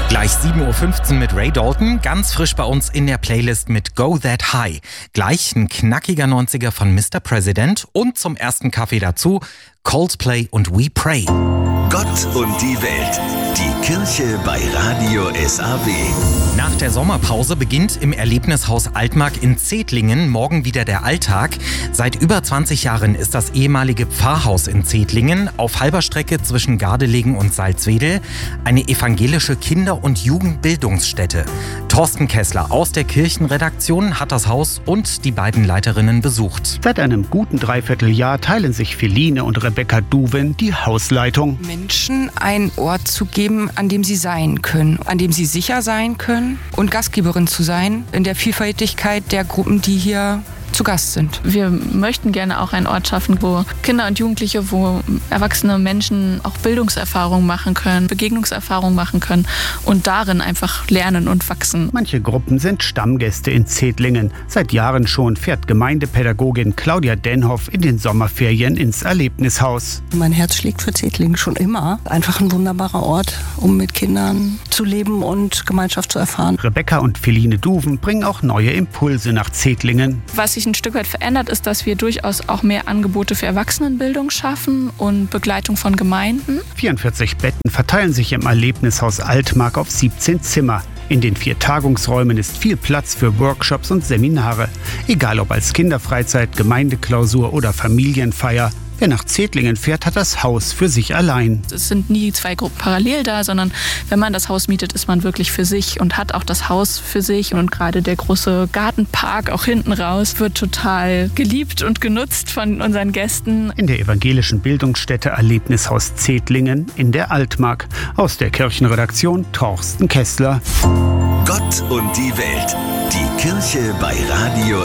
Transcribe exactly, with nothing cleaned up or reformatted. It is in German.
Gleich sieben Uhr fünfzehn mit Ray Dalton, ganz frisch bei uns in der Playlist mit Go That High. Gleich ein knackiger neunziger von Mister President und zum ersten Kaffee dazu Coldplay und We Pray. Gott und die Welt, die Kirche bei Radio S A W. Nach der Sommerpause beginnt im Erlebnishaus Altmark in Zedlingen morgen wieder der Alltag. Seit über zwanzig Jahren ist das ehemalige Pfarrhaus in Zedlingen auf halber Strecke zwischen Gardelegen und Salzwedel eine evangelische Kinder- und Jugendbildungsstätte. Thorsten Kessler aus der Kirchenredaktion hat das Haus und die beiden Leiterinnen besucht. Seit einem guten Dreivierteljahr teilen sich Feline und Rebecca Duven die Hausleitung. Menschen einen Ort zu geben, an dem sie sein können, an dem sie sicher sein können und Gastgeberin zu sein in der Vielfältigkeit der Gruppen, die hier zu Gast sind. Wir möchten gerne auch einen Ort schaffen, wo Kinder und Jugendliche, wo erwachsene Menschen auch Bildungserfahrungen machen können, Begegnungserfahrungen machen können und darin einfach lernen und wachsen. Manche Gruppen sind Stammgäste in Zedlingen. Seit Jahren schon fährt Gemeindepädagogin Claudia Denhoff in den Sommerferien ins Erlebnishaus. Mein Herz schlägt für Zedlingen schon immer. Einfach ein wunderbarer Ort, um mit Kindern zu leben und Gemeinschaft zu erfahren. Rebecca und Feline Duven bringen auch neue Impulse nach Zedlingen. Was sich ein Stück weit verändert, ist, dass wir durchaus auch mehr Angebote für Erwachsenenbildung schaffen und Begleitung von Gemeinden. vierundvierzig Betten verteilen sich im Erlebnishaus Altmark auf siebzehn Zimmer. In den vier Tagungsräumen ist viel Platz für Workshops und Seminare. Egal ob als Kinderfreizeit, Gemeindeklausur oder Familienfeier. Wer nach Zedlingen fährt, hat das Haus für sich allein. Es sind nie zwei Gruppen parallel da, sondern wenn man das Haus mietet, ist man wirklich für sich und hat auch das Haus für sich. Und gerade der große Gartenpark auch hinten raus wird total geliebt und genutzt von unseren Gästen. In der evangelischen Bildungsstätte Erlebnishaus Zedlingen in der Altmark. Aus der Kirchenredaktion Thorsten Kessler. Gott und die Welt, die Kirche bei Radio